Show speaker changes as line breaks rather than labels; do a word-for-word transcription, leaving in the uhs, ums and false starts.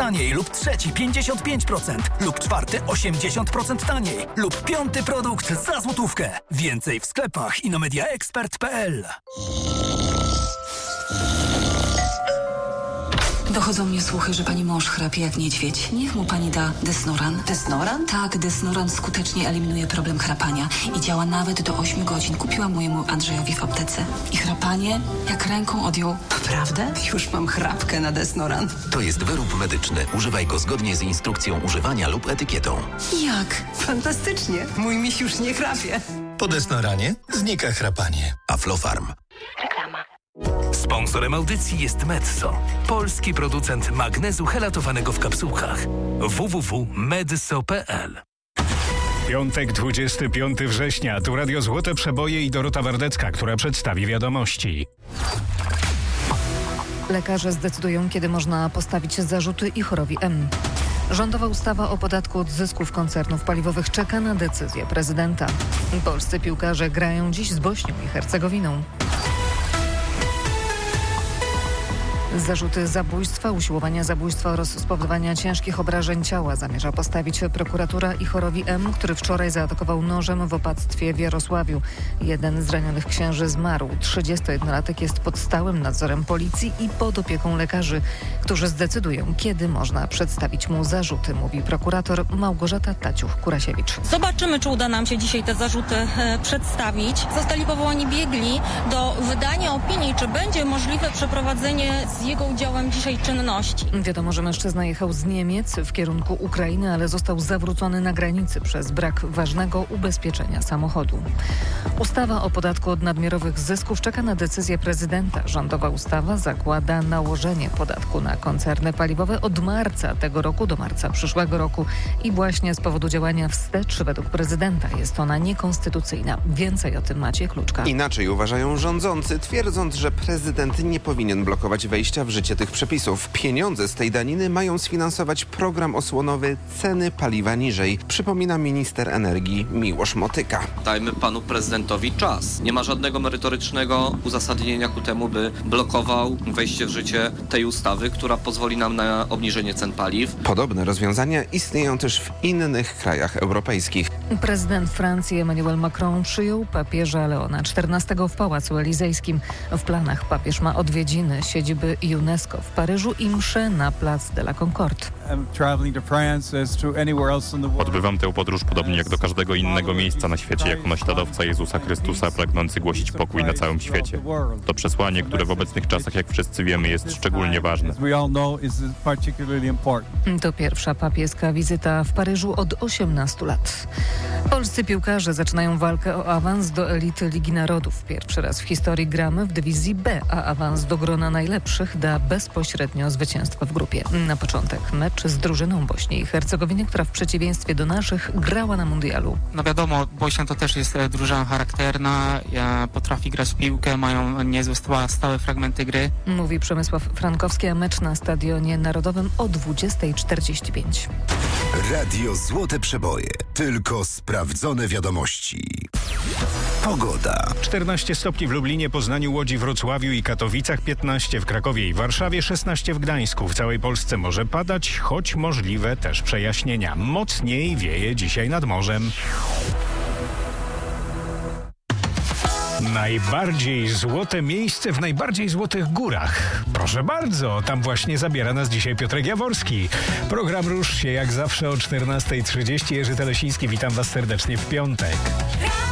taniej lub trzeci pięćdziesiąt pięć procent lub czwarty osiemdziesiąt procent taniej lub piąty produkt za złotówkę. Więcej w sklepach i na media expert kropka p l.
Dochodzą mnie słuchy, że pani mąż chrapie jak niedźwiedź. Niech mu pani da Desnoran.
Desnoran?
Tak, Desnoran skutecznie eliminuje problem chrapania i działa nawet do ośmiu godzin. Kupiłam mojemu Andrzejowi w aptece. I chrapanie jak ręką odjął.
Naprawdę? Już mam chrapkę na Desnoran.
To jest wyrób medyczny. Używaj go zgodnie z instrukcją używania lub etykietą.
Jak?
Fantastycznie. Mój miś już nie chrapie.
Po Desnoranie znika chrapanie.
Aflofarm.
Reklama.
Sponsorem audycji jest Medzo, polski producent magnezu helatowanego w kapsułkach. w w w kropka medso kropka p l.
Piątek, dwudziestego piątego września. Tu Radio Złote Przeboje i Dorota Wardecka, która przedstawi wiadomości.
Lekarze zdecydują, kiedy można postawić zarzuty Ihorowi M. Rządowa ustawa o podatku od zysków koncernów paliwowych czeka na decyzję prezydenta. Polscy piłkarze grają dziś z Bośnią i Hercegowiną. Zarzuty zabójstwa, usiłowania zabójstwa oraz spowodowania ciężkich obrażeń ciała zamierza postawić prokuratura Ihorowi M., który wczoraj zaatakował nożem w opactwie w Jarosławiu. Jeden z ranionych księży zmarł. trzydziestojednolatek jest pod stałym nadzorem policji i pod opieką lekarzy, którzy zdecydują, kiedy można przedstawić mu zarzuty, mówi prokurator Małgorzata Taciuch-Kurasiewicz.
Zobaczymy, czy uda nam się dzisiaj te zarzuty e, przedstawić. Zostali powołani biegli do wydania opinii, czy będzie możliwe przeprowadzenie z jego udziałem dzisiaj czynności.
Wiadomo, że mężczyzna jechał z Niemiec w kierunku Ukrainy, ale został zawrócony na granicy przez brak ważnego ubezpieczenia samochodu. Ustawa o podatku od nadmiarowych zysków czeka na decyzję prezydenta. Rządowa ustawa zakłada nałożenie podatku na koncerny paliwowe od marca tego roku do marca przyszłego roku i właśnie z powodu działania wstecz według prezydenta jest ona niekonstytucyjna. Więcej o tym Maciej Kluczka.
Inaczej uważają rządzący, twierdząc, że prezydent nie powinien blokować wejścia w życie tych przepisów. Pieniądze z tej daniny mają sfinansować program osłonowy Ceny paliwa niżej, przypomina minister energii Miłosz Motyka.
Dajmy panu prezydentowi czas. Nie ma żadnego merytorycznego uzasadnienia ku temu, by blokował wejście w życie tej ustawy, która pozwoli nam na obniżenie cen paliw.
Podobne rozwiązania istnieją też w innych krajach europejskich.
Prezydent Francji Emmanuel Macron przyjął papieża Leona czternastego w Pałacu Elizejskim. W planach papież ma odwiedziny siedziby UNESCO w Paryżu i mszę na Place de la Concorde.
Odbywam tę podróż podobnie jak do każdego innego miejsca na świecie, jako naśladowca Jezusa Chrystusa pragnący głosić pokój na całym świecie. To przesłanie, które w obecnych czasach, jak wszyscy wiemy, jest szczególnie ważne.
To pierwsza papieska wizyta w Paryżu od osiemnastu lat. Polscy piłkarze zaczynają walkę o awans do elity Ligi Narodów. Pierwszy raz w historii gramy w dywizji B, a awans do grona najlepszych da bezpośrednio zwycięstwo w grupie. Na początek mecz z drużyną Bośni i Hercegowiny, która w przeciwieństwie do naszych grała na mundialu.
No wiadomo, Bośnia to też jest drużyna charakterna, potrafi grać w piłkę, mają niezłe stałe fragmenty gry.
Mówi Przemysław Frankowski, a mecz na Stadionie Narodowym o dwudziestej czterdzieści pięć.
Radio Złote Przeboje. Tylko sprawdzone wiadomości. Pogoda.
czternaście stopni w Lublinie, Poznaniu, Łodzi, Wrocławiu i Katowicach, piętnaście w Krakowie i Warszawie, szesnaście w Gdańsku. W całej Polsce może padać, choć możliwe też przejaśnienia. Mocniej wieje dzisiaj nad morzem. Najbardziej złote miejsce w najbardziej złotych górach. Proszę bardzo, tam właśnie zabiera nas dzisiaj Piotrek Jaworski. Program Rusz się jak zawsze o czternastej trzydzieści. Jerzy Telesiński, witam was serdecznie w piątek.